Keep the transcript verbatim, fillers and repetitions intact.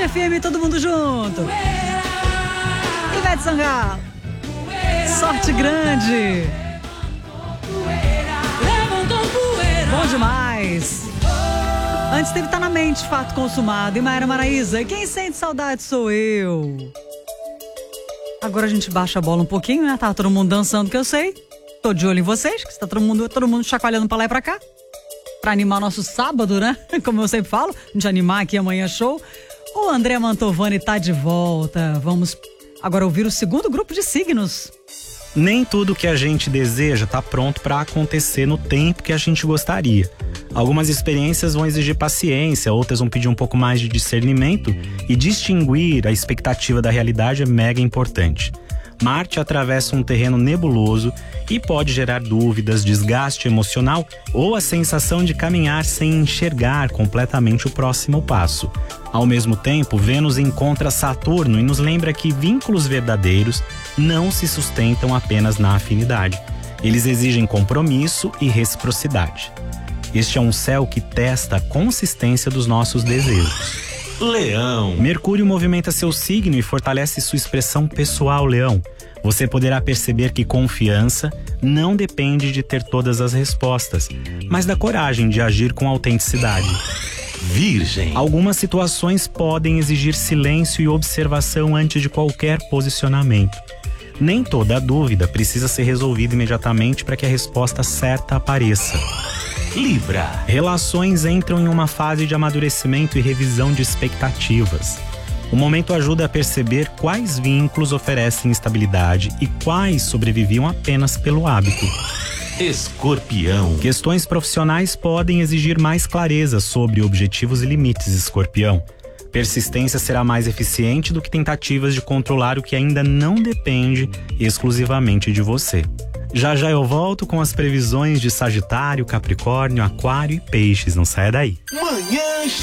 F M, todo mundo junto. Ivete Sangalo. Sorte grande. Bom demais. Antes teve Tá na Mente, Fato Consumado. E Mayra Maraíza, quem sente saudade sou eu. Agora a gente baixa a bola um pouquinho, né? Tá todo mundo dançando, que eu sei. Tô de olho em vocês, que está todo mundo, todo mundo chacoalhando pra lá e pra cá. Pra animar nosso sábado, né? Como eu sempre falo, a gente animar aqui amanhã show. O André Mantovani tá de volta. Vamos agora ouvir o segundo grupo de signos. Nem tudo que a gente deseja tá pronto para acontecer no tempo que a gente gostaria. Algumas experiências vão exigir paciência, outras vão pedir um pouco mais de discernimento, e distinguir a expectativa da realidade é mega importante. Marte atravessa um terreno nebuloso e pode gerar dúvidas, desgaste emocional ou a sensação de caminhar sem enxergar completamente o próximo passo. Ao mesmo tempo, Vênus encontra Saturno e nos lembra que vínculos verdadeiros não se sustentam apenas na afinidade. Eles exigem compromisso e reciprocidade. Este é um céu que testa a consistência dos nossos desejos. Leão. Mercúrio movimenta seu signo e fortalece sua expressão pessoal, Leão. Você poderá perceber que confiança não depende de ter todas as respostas, mas da coragem de agir com autenticidade. Virgem. Algumas situações podem exigir silêncio e observação antes de qualquer posicionamento. Nem toda dúvida precisa ser resolvida imediatamente para que a resposta certa apareça. Libra. Relações entram em uma fase de amadurecimento e revisão de expectativas. O momento ajuda a perceber quais vínculos oferecem estabilidade e quais sobreviviam apenas pelo hábito. Escorpião. Questões profissionais podem exigir mais clareza sobre objetivos e limites, Escorpião. Persistência será mais eficiente do que tentativas de controlar o que ainda não depende exclusivamente de você. Já já eu volto com as previsões de Sagitário, Capricórnio, Aquário e Peixes. Não saia daí. Manhã